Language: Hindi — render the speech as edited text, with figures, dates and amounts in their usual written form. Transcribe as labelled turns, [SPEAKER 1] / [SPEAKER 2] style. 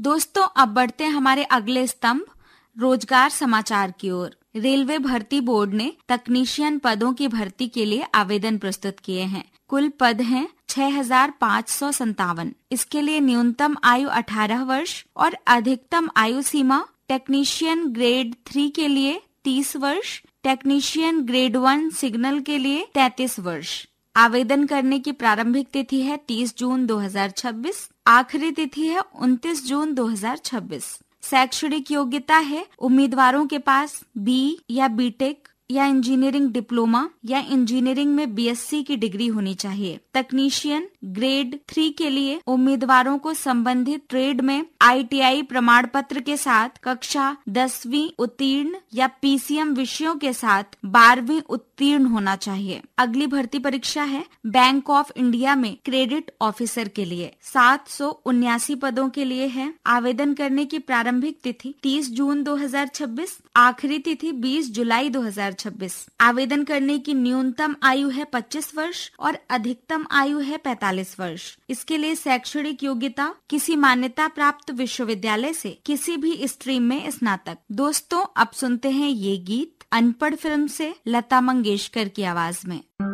[SPEAKER 1] दोस्तों, अब बढ़ते हैं हमारे अगले स्तंभ रोजगार समाचार की ओर। रेलवे भर्ती बोर्ड ने तकनीशियन पदों की भर्ती के लिए आवेदन प्रस्तुत किए हैं। कुल पद हैं 6,557। इसके लिए न्यूनतम आयु 18 वर्ष और अधिकतम आयु सीमा टेक्नीशियन ग्रेड 3 के लिए 30 वर्ष, टेक्नीशियन ग्रेड 1 सिग्नल के लिए 33 वर्ष। आवेदन करने की प्रारंभिक तिथि है 30 जून 2026, आखिरी तिथि है 29 जून 2026। शैक्षणिक योग्यता है उम्मीदवारों के पास बी या बीटेक या इंजीनियरिंग डिप्लोमा या इंजीनियरिंग में बीएससी की डिग्री होनी चाहिए। तकनीशियन ग्रेड 3 के लिए उम्मीदवारों को संबंधित ट्रेड में आईटीआई प्रमाण पत्र के साथ कक्षा 10वीं उत्तीर्ण या पीसीएम विषयों के साथ 12वीं उत्तीर्ण होना चाहिए। अगली भर्ती परीक्षा है बैंक ऑफ इंडिया में क्रेडिट ऑफिसर के लिए। 779 पदों के लिए है। आवेदन करने की प्रारंभिक तिथि 30 जून 2026, आखिरी तिथि 20 जुलाई 2026। आवेदन करने की न्यूनतम आयु है 25 वर्ष और अधिकतम आयु है 45 वर्ष। इसके लिए शैक्षणिक योग्यता किसी मान्यता प्राप्त विश्वविद्यालय से किसी भी स्ट्रीम में स्नातक। दोस्तों, अब सुनते हैं ये गीत अनपढ़ फिल्म से लता मंगेशकर की आवाज में।